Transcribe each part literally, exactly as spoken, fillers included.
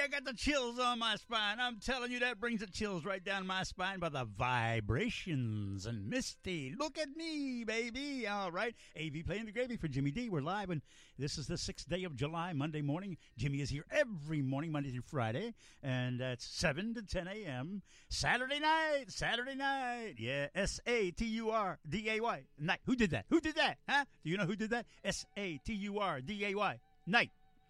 I got the chills on my spine. I'm telling you, that brings the chills right down my spine by the vibrations. And Misty, look at me, baby. All right. A V playing the gravy for Jimmy D. We're live, and this is the sixth day of July, Monday morning. Jimmy is here every morning, Monday through Friday, and that's seven to ten a.m. Saturday night, Saturday night. Yeah, S A T U R D A Y, night. Who did that? Who did that? Huh? Do you know who did that? S A T U R D A Y, night.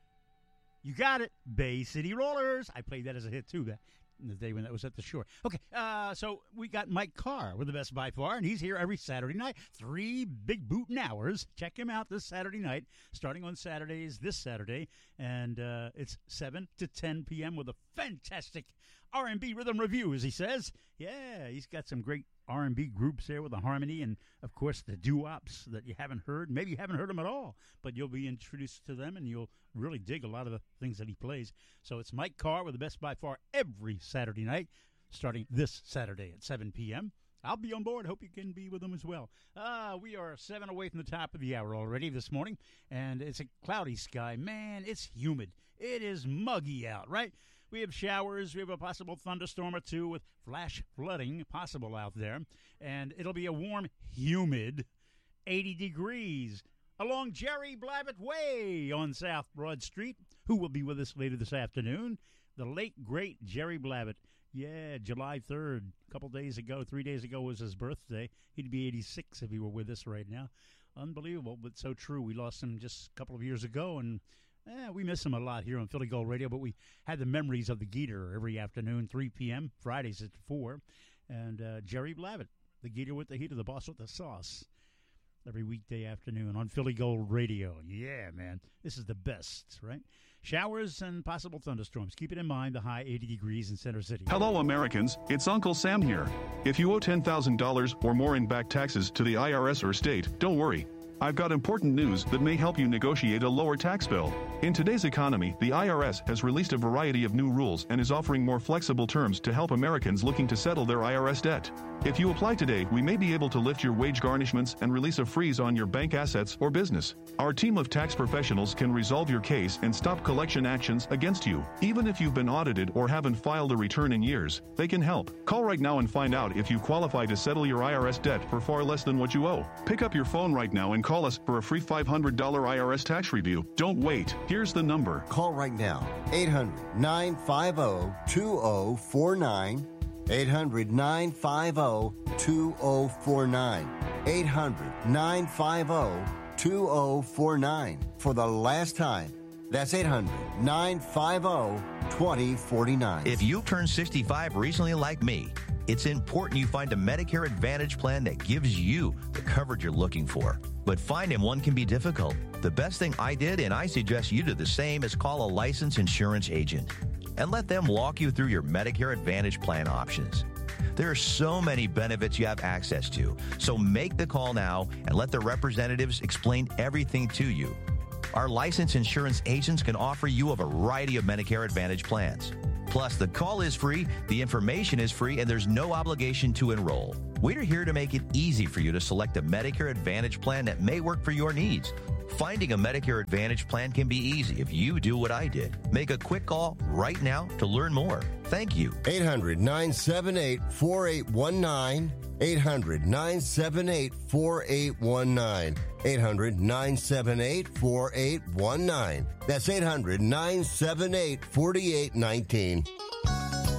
You got it. Bay City Rollers. I played that as a hit, too, that, the day when that was at the shore. Okay, uh, so we got Mike Carr with the best by far, and he's here every Saturday night. Three big bootin' hours. Check him out this Saturday night, starting on Saturdays this Saturday, and uh, it's seven to ten p.m. with a fantastic R and B rhythm review, as he says. Yeah, he's got some great R and B groups there with the harmony and, of course, the doo-wops that you haven't heard. Maybe you haven't heard them at all, but you'll be introduced to them, and you'll really dig a lot of the things that he plays. So it's Mike Carr with the best by far every Saturday night, starting this Saturday at seven p.m. I'll be on board. Hope you can be with them as well. Uh, we are seven away from the top of the hour already this morning, and it's a cloudy sky. Man, it's humid. It is muggy out, right? We have showers. We have a possible thunderstorm or two with flash flooding possible out there. And it'll be a warm, humid eighty degrees along Jerry Blavat Way on South Broad Street. Who will be with us later this afternoon? The late, great Jerry Blavat. Yeah, July third, a couple days ago, three days ago was his birthday. He'd be eighty-six if he were with us right now. Unbelievable, but so true. We lost him just a couple of years ago, and Eh, we miss him a lot here on Philly Gold Radio, but we had the memories of the Geeter every afternoon, three p.m., Fridays at four. And uh, Jerry Blavat, the Geeter with the heat of the boss with the sauce, every weekday afternoon on Philly Gold Radio. Yeah, man, this is the best, right? Showers and possible thunderstorms. Keep it in mind, the high eighty degrees in Center City. Hello, Americans. It's Uncle Sam here. If you owe ten thousand dollars or more in back taxes to the I R S or state, don't worry. I've got important news that may help you negotiate a lower tax bill. In today's economy, the I R S has released a variety of new rules and is offering more flexible terms to help Americans looking to settle their I R S debt. If you apply today, we may be able to lift your wage garnishments and release a freeze on your bank assets or business. Our team of tax professionals can resolve your case and stop collection actions against you. Even if you've been audited or haven't filed a return in years, they can help. Call right now and find out if you qualify to settle your I R S debt for far less than what you owe. Pick up your phone right now and call us for a free five hundred dollars I R S tax review. Don't wait. Here's the number. Call right now. eight hundred, nine five zero, two zero four nine. eight hundred, nine five zero, two zero four nine. eight hundred, nine five zero, two zero four nine. For the last time, that's eight hundred, nine five zero, two zero four nine. If you've turned sixty-five recently like me, it's important you find a Medicare Advantage plan that gives you the coverage you're looking for. But finding one can be difficult. The best thing I did, and I suggest you do the same, is call a licensed insurance agent and let them walk you through your Medicare Advantage plan options. There are so many benefits you have access to, so make the call now and let the representatives explain everything to you. Our licensed insurance agents can offer you a variety of Medicare Advantage plans. Plus, the call is free, the information is free, and there's no obligation to enroll. We're here to make it easy for you to select a Medicare Advantage plan that may work for your needs. Finding a Medicare Advantage plan can be easy if you do what I did. Make a quick call right now to learn more. Thank you. eight hundred, nine seven eight, four eight one nine. eight hundred, nine seven eight, four eight one nine. eight hundred, nine seven eight, four eight one nine. That's eight hundred, nine seven eight, four eight one nine.